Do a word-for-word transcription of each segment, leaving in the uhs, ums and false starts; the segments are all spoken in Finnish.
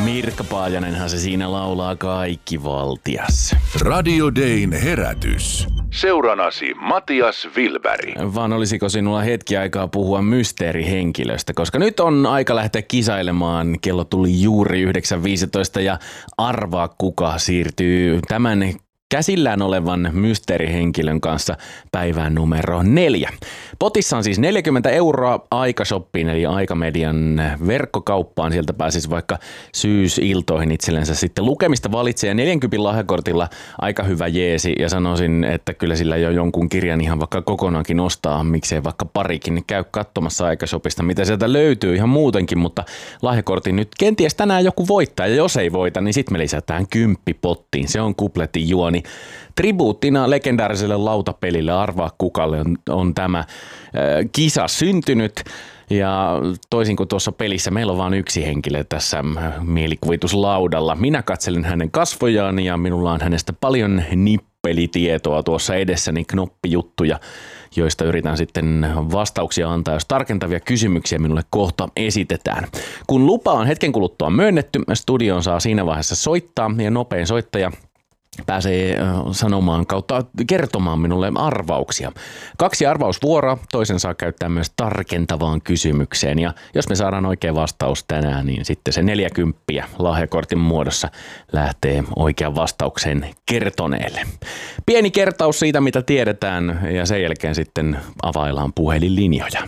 Mirka Paajanenhan se siinä laulaa kaikki valtias. Radio Dayn herätys. Seuranasi Matias Wilberg. Vaan olisiko sinulla hetki aikaa puhua mysteerihenkilöstä, koska nyt on aika lähteä kisailemaan. Kello tuli juuri yhdeksän viisitoista ja arvaa kuka siirtyy tämän käsillään olevan mysteerihenkilön kanssa päivään numero neljä. Potissa on siis neljäkymmentä euroa Aikashoppiin eli Aikamedian verkkokauppaan. Sieltä pääsisi vaikka syysiltoihin itsellensä sitten lukemista valitsee. Ja neljänkympin lahjakortilla aika hyvä jeesi ja sanoisin, että kyllä sillä jo jonkun kirjan ihan vaikka kokonaankin ostaa. Miksei vaikka parikin. Käy katsomassa Aikashopista, mitä sieltä löytyy ihan muutenkin, mutta lahjakortin nyt kenties tänään joku voittaa. Ja jos ei voita, niin sitten me lisätään kymppi pottiin. Se on kupletin juoni. Tribuuttina legendaariselle lautapelille Arvaa kukalle on, on tämä äh, kisa syntynyt. Ja toisin kuin tuossa pelissä, meillä on vain yksi henkilö tässä mielikuvituslaudalla. Minä katselen hänen kasvojaan ja minulla on hänestä paljon nippelitietoa tuossa edessäni, knoppijuttuja, joista yritän sitten vastauksia antaa, jos tarkentavia kysymyksiä minulle kohta esitetään. Kun lupa on hetken kuluttua myönnetty, studioon saa siinä vaiheessa soittaa ja nopein soittaja pääsee sanomaan kautta kertomaan minulle arvauksia. Kaksi arvausvuoroa, toisen saa käyttää myös tarkentavaan kysymykseen ja jos me saadaan oikea vastaus tänään, niin sitten se neljäkymppiä lahjakortin muodossa lähtee oikean vastauksen kertoneelle. Pieni kertaus siitä, mitä tiedetään ja sen jälkeen sitten availlaan puhelinlinjoja.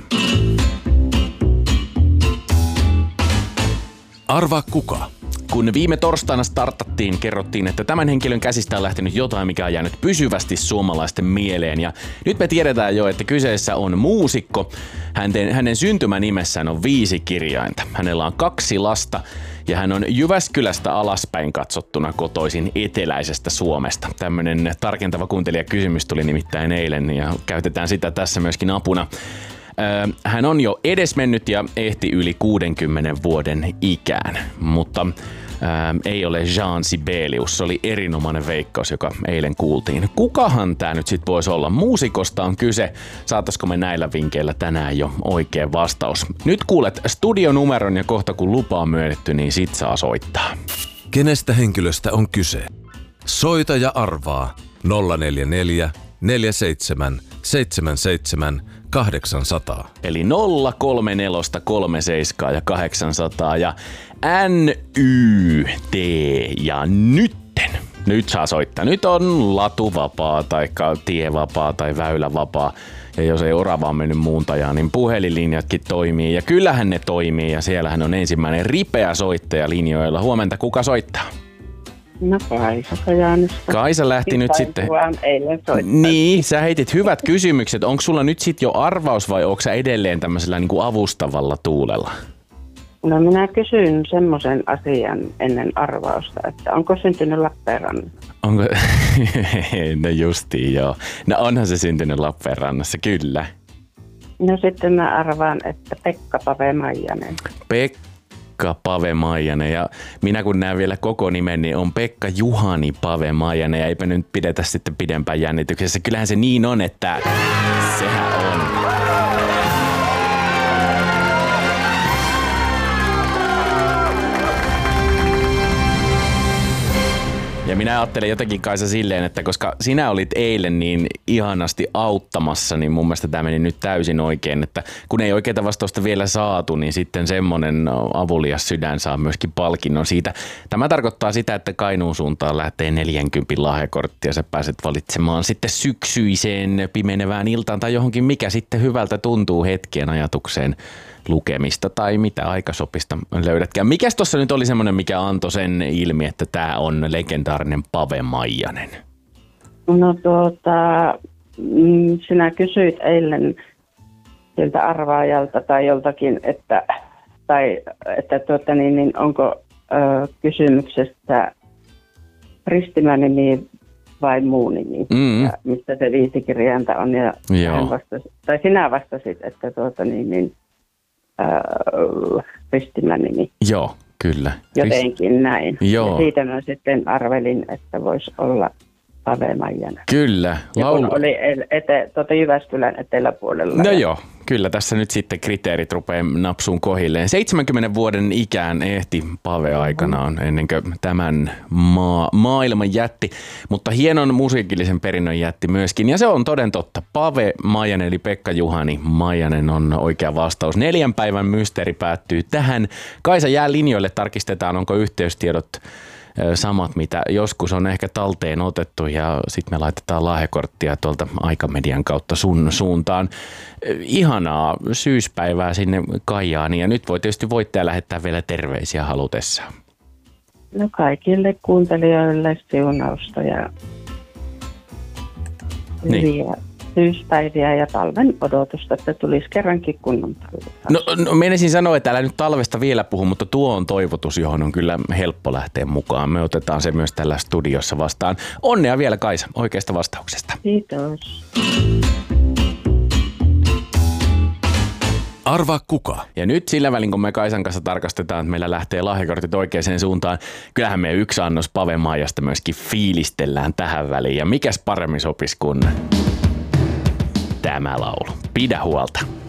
Arvaa kuka? Kun viime torstaina startattiin, kerrottiin, että tämän henkilön käsistä on lähtenyt jotain, mikä on jäänyt pysyvästi suomalaisten mieleen. Ja nyt me tiedetään jo, että kyseessä on muusikko. Hänen, hänen syntymänimessään on viisi kirjainta. Hänellä on kaksi lasta ja hän on Jyväskylästä alaspäin katsottuna kotoisin eteläisestä Suomesta. Tämmöinen tarkentava kuuntelijakysymys tuli nimittäin eilen ja käytetään sitä tässä myöskin apuna. Hän on jo edesmennyt ja ehti yli kuudenkymmenen vuoden ikään, mutta ää, ei ole Jean Sibelius. Se oli erinomainen veikkaus, joka eilen kuultiin. Kukahan tämä nyt sitten voisi olla? Muusikosta on kyse. Saataisiko me näillä vinkkeillä tänään jo oikea vastaus? Nyt kuulet studionumeron ja kohta kun lupa on myönnetty, niin sit saa soittaa. Kenestä henkilöstä on kyse? Soita ja arvaa nolla neljä neljä neljä seitsemän seitsemän seitsemän kahdeksansataa. Eli nolla kolme neljä kolme seitsemän ja kahdeksansataa ja N Y T ja nytten. Nyt saa soittaa. Nyt on latuvapaa tai tievapaa tai väylävapaa. Ja jos ei orava on mennyt muuntajaan, niin puhelinlinjatkin toimii. Ja kyllähän ne toimii ja siellähän on ensimmäinen ripeä soittaja linjoilla. Huomenta, kuka soittaa? No Kaisa Kajaanista. Kaisa lähti nyt sitten. Eilen niin, sä heitit hyvät kysymykset. Onko sulla nyt sitten jo arvaus vai onko sä edelleen tämmöisellä niinku avustavalla tuulella? No minä kysyn semmoisen asian ennen arvausta, että onko syntynyt Lappeenrannassa? Onko? No justiin joo. No onhan se syntynyt Lappeenrannassa, kyllä. No sitten mä arvaan, että Pekka Pave Maijanen. Pekka. Pekka Pave Maijanen ja minä kun näen vielä koko nimen, niin on Pekka Juhani Pave Maijanen ja eipä nyt pidetä sitten pidempään jännityksessä. Kyllähän se niin on, että sehän on. Ja minä ajattelen jotenkin Kaisa silleen, että koska sinä olit eilen niin ihanasti auttamassa, niin mun mielestä tämä meni nyt täysin oikein, että kun ei oikeita vastausta vielä saatu, niin sitten semmoinen avulias sydän saa myöskin palkinnon siitä. Tämä tarkoittaa sitä, että Kainuun suuntaan lähtee neljänkympin lahjakortti ja sä pääset valitsemaan sitten syksyiseen pimenevään iltaan tai johonkin, mikä sitten hyvältä tuntuu hetkien ajatukseen lukemista tai mitä Aikashopista löydätkään. Mikäs tuossa nyt oli semmoinen, mikä antoi sen ilmi, että tämä on legendaarinen Pave Maijanen? No tuota, sinä kysyit eilen siltä arvaajalta tai joltakin, että, tai, että tuota, niin, niin onko ö, kysymyksestä ristimänimi vai muu nimi, mm-hmm. ja mistä se viisi kirjainta on. Ja hän vastasi, tai sinä vastasit, että tuota, niin, niin, Äh, ristimänimi. Joo, kyllä. Jotenkin näin. Joo. Ja siitä mä sitten arvelin, että voisi olla Pave Maijanen. Kyllä. Ja kun oli ete, tuota Jyväskylän eteläpuolella. No joo, kyllä tässä nyt sitten kriteerit rupeaa napsuun kohilleen. seitsemänkymmenen vuoden ikään ehti Pave aikanaan ennen kuin tämän maa, maailman jätti, mutta hienon musiikillisen perinnön jätti myöskin. Ja se on toden totta. Pave Maijanen eli Pekka Juhani Maijanen on oikea vastaus. Neljän päivän mysteeri päättyy tähän. Kaisa jää linjoille, tarkistetaan onko yhteystiedot samat, mitä joskus on ehkä talteen otettu ja sitten me laitetaan lahjakorttia tuolta Aikamedian kautta sun suuntaan. Ihanaa syyspäivää sinne Kaijaaniin ja nyt voi tietysti voittaja lähettää vielä terveisiä halutessaan. No kaikille kuuntelijoille siunausta ja hyviä niin. syyspäiviä ja talven odotusta, että tulisi kerrankin kunnon talvi. No, no meinasin sanoa, että älä nyt talvesta vielä puhu, mutta tuo on toivotus, johon on kyllä helppo lähteä mukaan. Me otetaan se myös tällä studiossa vastaan. Onnea vielä Kaisa oikeasta vastauksesta. Kiitos. Arvaa kuka. Ja nyt sillä välin, kun me Kaisan kanssa tarkastetaan, että meillä lähtee lahjakortit oikeaan suuntaan, kyllähän me yksi annos Pave Maijasta myöskin fiilistellään tähän väliin. Ja mikäs paremmin sopisi kuin tämä laulu. Pidä huolta.